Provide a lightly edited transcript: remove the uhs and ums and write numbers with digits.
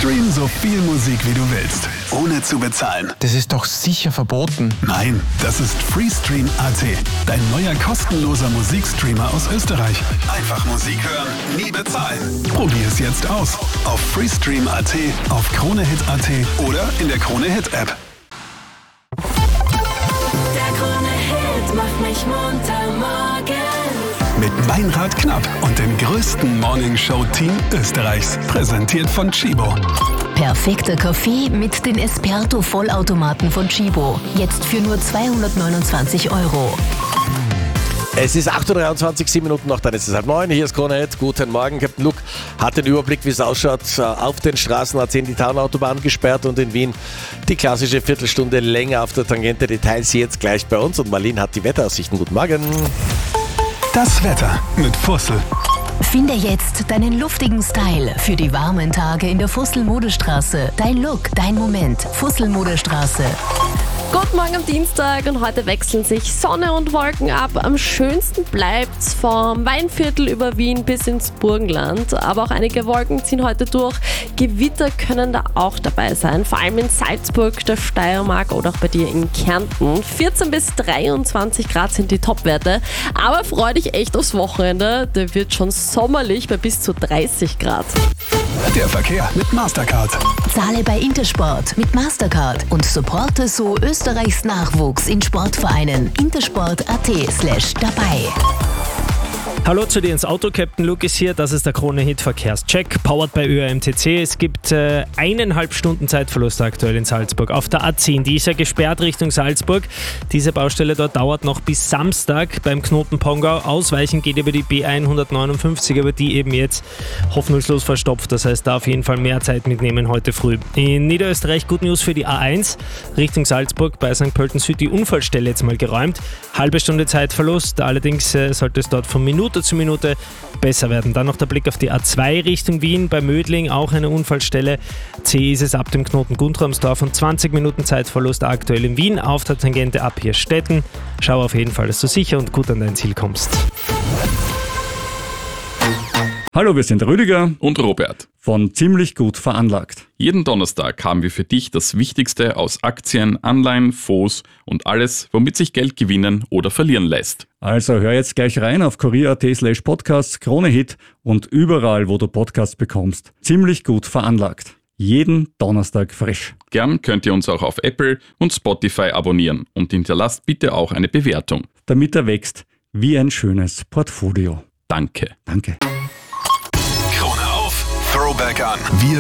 Stream so viel Musik wie du willst, ohne zu bezahlen. Das ist doch sicher verboten. Nein, das ist Freestream.at, dein neuer kostenloser Musikstreamer aus Österreich. Einfach Musik hören, nie bezahlen. Probier es jetzt aus auf Freestream.at, auf KroneHit.at oder in der KroneHit-App. Der Krone-Hit macht mich munter morgen. Mit Meinrad Knapp und dem größten Morningshow-Team Österreichs. Präsentiert von Chibo. Perfekter Kaffee mit den Esperto-Vollautomaten von Chibo. Jetzt für nur 229 €. Es ist 8:23 Uhr, 7 Minuten noch, dann ist es 8:30. Hier ist KroneHit. Guten Morgen. Captain Luke hat den Überblick, wie es ausschaut. Auf den Straßen A10 die Tarnautobahn gesperrt und in Wien die klassische Viertelstunde länger auf der Tangente. Details jetzt gleich bei uns und Marlene hat die Wetteraussichten. Guten Morgen. Das Wetter mit Fussel. Finde jetzt deinen luftigen Style für die warmen Tage in der Fussel-Modestraße. Dein Look, dein Moment. Fussel-Modestraße. Guten Morgen am Dienstag und heute wechseln sich Sonne und Wolken ab. Am schönsten bleibt's vom Weinviertel über Wien bis ins Burgenland. Aber auch einige Wolken ziehen heute durch. Gewitter können da auch dabei sein, vor allem in Salzburg, der Steiermark oder auch bei dir in Kärnten. 14 bis 23 Grad sind die Topwerte. Aber freu dich echt aufs Wochenende. Der wird schon sommerlich bei bis zu 30 Grad. Der Verkehr mit Mastercard. Zahle bei Intersport mit Mastercard und supporte so Österreichs Nachwuchs in Sportvereinen. intersport.at/dabei. Hallo zu dir ins Auto, Captain Luke ist hier, das ist der KroneHit Verkehrscheck, powered bei ÖAMTC. Es gibt 1,5 Stunden Zeitverlust aktuell in Salzburg auf der A10, die ist ja gesperrt Richtung Salzburg. Diese Baustelle dort dauert noch bis Samstag beim Knoten Pongau. Ausweichen geht über die B159, aber die eben jetzt hoffnungslos verstopft, das heißt da auf jeden Fall mehr Zeit mitnehmen heute früh. In Niederösterreich Good News für die A1 Richtung Salzburg bei St. Pölten Süd, die Unfallstelle jetzt mal geräumt. Halbe Stunde Zeitverlust, allerdings sollte es dort von Minute zu Minute besser werden. Dann noch der Blick auf die A2 Richtung Wien bei Mödling, auch eine Unfallstelle. C ist es ab dem Knoten Guntramsdorf und 20 Minuten Zeitverlust aktuell in Wien auf der Tangente ab Hirstetten. Schau auf jeden Fall, dass du sicher und gut an dein Ziel kommst. Hallo, wir sind Rüdiger und Robert von Ziemlich gut veranlagt. Jeden Donnerstag haben wir für dich das Wichtigste aus Aktien, Anleihen, Fonds und alles, womit sich Geld gewinnen oder verlieren lässt. Also hör jetzt gleich rein auf kurier.at/podcasts, KroneHit und überall, wo du Podcasts bekommst. Ziemlich gut veranlagt. Jeden Donnerstag frisch. Gern könnt ihr uns auch auf Apple und Spotify abonnieren und hinterlasst bitte auch eine Bewertung. Damit er wächst wie ein schönes Portfolio. Danke. Danke. Krone auf, Throwback an. Wir